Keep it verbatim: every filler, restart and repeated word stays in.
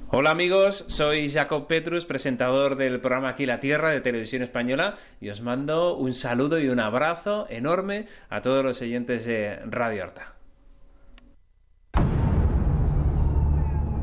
Hola amigos, soy Jacob Petrus, presentador del programa Aquí la Tierra de Televisión Española, y os mando un saludo y un abrazo enorme a todos los oyentes de Radio Horta.